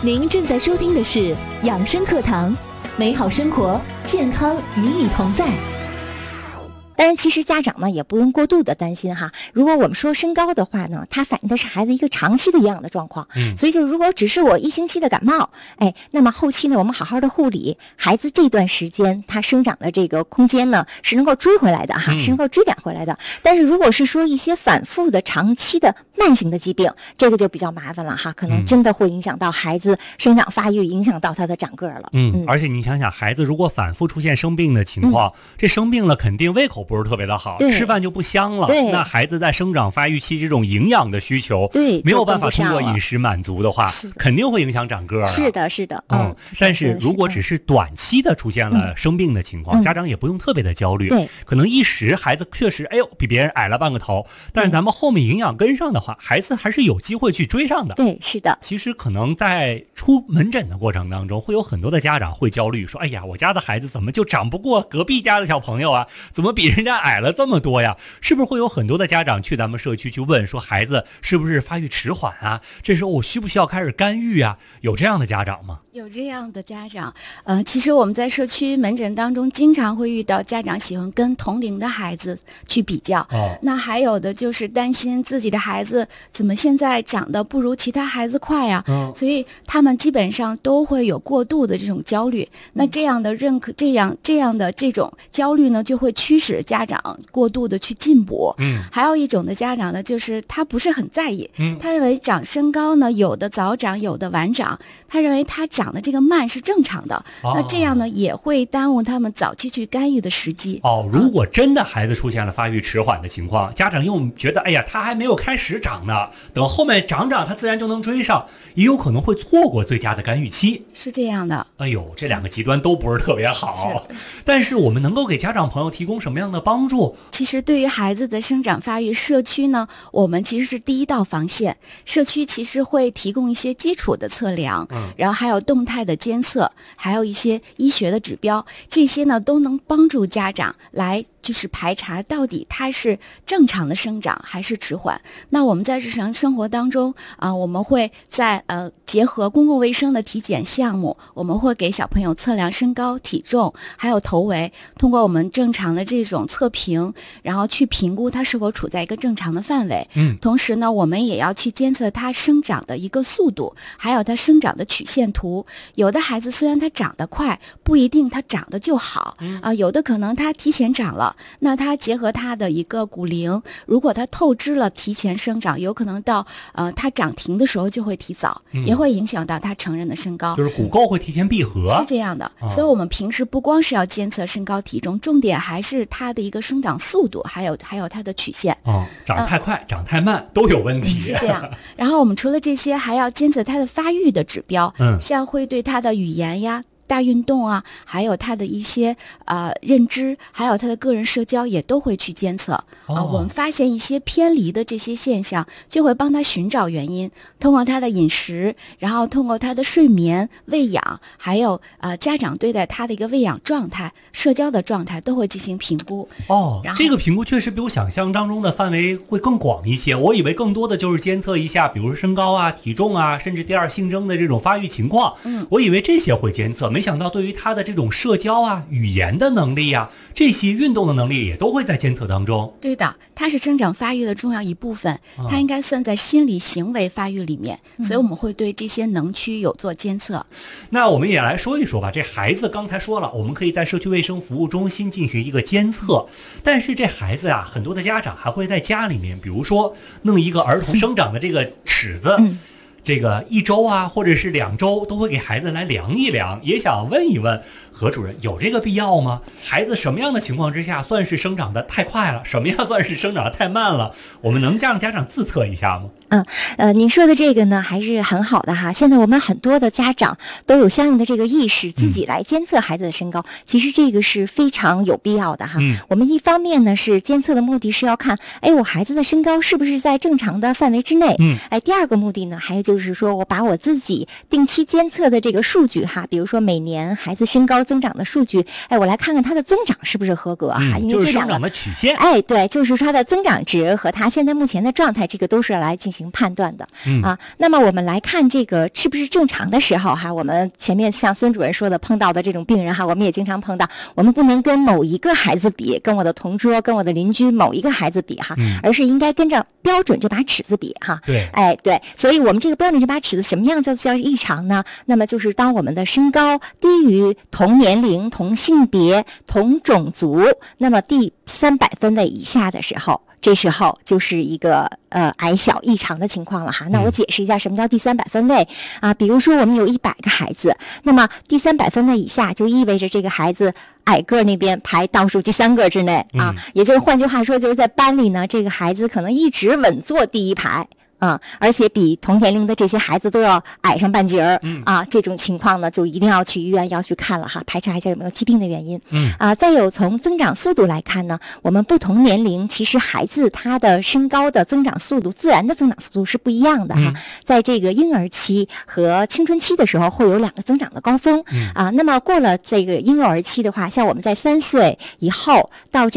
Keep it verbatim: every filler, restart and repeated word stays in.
您正在收听的是养生课堂，美好生活，健康与你同在。 当然其实家长呢也不用过度的担心哈，如果我们说身高的话呢，它反映的是孩子一个长期的营养的状况，嗯，所以就如果只是我一星期的感冒，哎，那么后期呢我们好好的护理，孩子这段时间他生长的这个空间呢是能够追回来的哈，嗯、是能够追赶回来的。但是如果是说一些反复的长期的慢性的疾病，这个就比较麻烦了哈，可能真的会影响到孩子生长发育，影响到他的长个了。 嗯，嗯而且你想想，孩子如果反复出现生病的情况，嗯、这生病了肯定胃口不是特别的好，吃饭就不香了。那孩子在生长发育期这种营养的需求，对，没有办法通过饮食满足的话，肯定会影响长个儿。 是的，是的， 嗯。但是如果只是短期的出现了生病的情况，嗯、家长也不用特别的焦虑。对，可能一时孩子确实，哎呦，比别人矮了半个头，但是咱们后面营养跟上的话，孩子还是有机会去追上的。 对，是的。 其实可能在出门诊的过程当中，会有很多的家长会焦虑，说，哎呀，我家的孩子怎么就长不过隔壁家的小朋友啊？怎么比人家矮了这么多呀？是不是会有很多的家长去咱们社区去问，说孩子是不是发育迟缓啊？这时候我需不需要开始干预啊？有这样的家长吗？ 有这样的家长，呃，其实我们在社区门诊当中经常会遇到家长喜欢跟同龄的孩子去比较，哦、那还有的就是担心自己的孩子怎么现在长得不如其他孩子快呀，嗯、所以他们基本上都会有过度的这种焦虑。那这样的认可，这样这样的这种焦虑呢，就会驱使家长过度的去进补。嗯，还有一种的家长呢，就是他不是很在意，嗯，他认为长身高呢，有的早长，有的晚长，他认为他长的这个慢是正常的，哦、那这样呢也会耽误他们早期去干预的时机。 哦，如果真的孩子出现了发育迟缓的情况，嗯、家长又觉得，哎呀，他还没有开始长呢，等后面长长他自然就能追上，也有可能会错过最佳的干预期。 是这样的。 哎呦，这两个极端都不是特别好。是但是我们能够给家长朋友提供什么样的帮助？ 其实对于孩子的生长发育，社区呢，我们其实是第一道防线。社区其实会提供一些基础的测量，嗯，然后还有动态的监测，还有一些医学的指标，这些呢都能帮助家长来就是排查到底它是正常的生长还是迟缓。那我们在日常生活当中啊、呃，我们会在呃结合公共卫生的体检项目，我们会给小朋友测量身高、体重，还有头围，通过我们正常的这种测评，然后去评估它是否处在一个正常的范围。嗯，同时呢，我们也要去监测它生长的一个速度，还有它生长的曲线图。有的孩子虽然他长得快，不一定他长得就好啊、嗯呃，有的可能他提前长了，那他结合他的一个骨龄，如果他透支了提前生长，有可能到呃他长停的时候就会提早，嗯、也会影响到他成人的身高， 就是骨垢会提前闭合， 是这样的。哦、所以我们平时不光是要监测身高体重，重点还是他的一个生长速度，还有还有他的曲线。 哦，长太快、呃、长太慢都有问题。 是这样。然后我们除了这些，还要监测他的发育的指标，嗯，像会对他的语言呀、大运动啊，还有他的一些呃认知，还有他的个人社交也都会去监测啊、哦呃。我们发现一些偏离的这些现象，就会帮他寻找原因，通过他的饮食，然后通过他的睡眠、喂养，还有呃家长对待他的一个喂养状态、社交的状态，都会进行评估。 哦，这个评估确实比我想象当中的范围会更广一些。我以为更多的就是监测一下，比如说身高啊、体重啊，甚至第二性征的这种发育情况。嗯，我以为这些会监测。没想到对于他的这种社交啊、语言的能力啊，这些运动的能力也都会在监测当中。 对的，它是生长发育的重要一部分，它应该算在心理行为发育里面，嗯、所以我们会对这些能区有做监测。 那我们也来说一说吧，这孩子刚才说了，我们可以在社区卫生服务中心进行一个监测，但是这孩子啊，很多的家长还会在家里面，比如说弄一个儿童生长的这个尺子。嗯这个一周啊，或者是两周，都会给孩子来量一量，也想问一问何主任，有这个必要吗？孩子什么样的情况之下算是生长的太快了，什么样算是生长的太慢了？我们能让家长自测一下吗？ 嗯，呃，您说的这个呢，还是很好的哈。现在我们很多的家长都有相应的这个意识，自己来监测孩子的身高，嗯、其实这个是非常有必要的哈。嗯、我们一方面呢是监测的目的是要看，哎，我孩子的身高是不是在正常的范围之内？嗯，哎，第二个目的呢，还有就是就是说我把我自己定期监测的这个数据哈，比如说每年孩子身高增长的数据，哎，我来看看他的增长是不是合格哈、 嗯， 因为这两个、就是、 生长的曲线， 哎，对，就是它的增长值和他现在目前的状态，这个都是来进行判断的、 嗯、 啊。那么我们来看这个是不是正常的时候哈，我们前面像孙主任说的碰到的这种病人哈，我们也经常碰到，我们不能跟某一个孩子比，跟我的同桌、跟我的邻居某一个孩子比哈、 嗯， 而是应该跟着标准这把尺子比哈。 对， 哎，对，所以我们这个标准这把尺子什么样叫叫异常呢？那么就是当我们的身高低于同年龄、同性别、同种族，那么第三百分位以下的时候，这时候就是一个呃矮小异常的情况了哈。那我解释一下什么叫第三百分位啊？比如说我们有一百个孩子，那么第三百分位以下就意味着这个孩子矮个那边排倒数第三个之内啊， 嗯、 也就是换句话说，就是在班里呢，这个孩子可能一直稳坐第一排。啊、嗯，而且比同年龄的这些孩子都要矮上半截儿、 嗯、 啊，这种情况呢，就一定要去医院要去看了哈，排查一下有没有疾病的原因。 嗯啊，再有从增长速度来看呢，我们不同年龄其实孩子他的身高的增长速度，自然的增长速度是不一样的哈。 嗯、 在这个婴儿期和青春期的时候，会有两个增长的高峰。 嗯、 啊，那么过了这个婴幼儿期的话，像我们在三岁以后到这